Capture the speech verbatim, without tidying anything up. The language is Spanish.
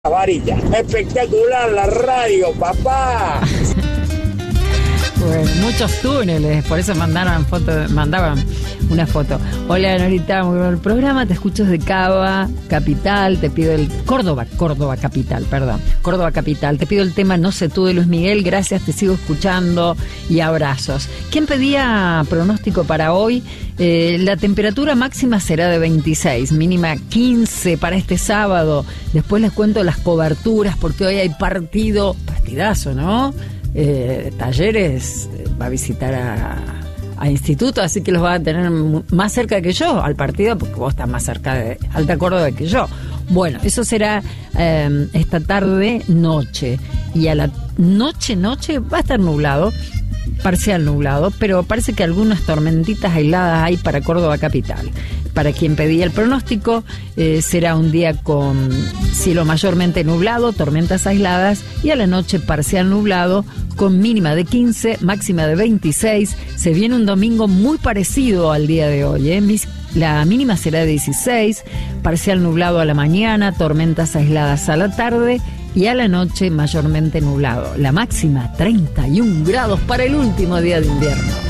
Varilla. Espectacular la radio, papá. Bueno, muchos túneles, por eso mandaron foto, mandaban una foto. Hola Norita, muy bueno el programa, te escucho desde Cava, Capital, te pido el... Córdoba, Córdoba Capital, perdón. Córdoba Capital, te pido el tema No sé tú de Luis Miguel, gracias, te sigo escuchando y abrazos. ¿Quién pedía pronóstico para hoy? Eh, la temperatura máxima será de veintiséis, mínima quince para este sábado. Después les cuento las coberturas porque hoy hay partido, partidazo, ¿no? Eh, Talleres va a visitar a, a Instituto, así que los va a tener más cerca que yo al partido, porque vos estás más cerca de Alta Córdoba que yo. Bueno, eso será eh, esta tarde, noche, y a la noche, noche va a estar nublado, parcial nublado, pero parece que algunas tormentitas aisladas hay para Córdoba Capital. Para quien pedía el pronóstico, eh, será un día con cielo mayormente nublado, tormentas aisladas, y a la noche parcial nublado, con mínima de quince, máxima de veintiséis. Se viene un domingo muy parecido al día de hoy, ¿eh? La mínima será de dieciséis, parcial nublado a la mañana, tormentas aisladas a la tarde, y a la noche mayormente nublado. La máxima, treinta y un grados para el último día de invierno.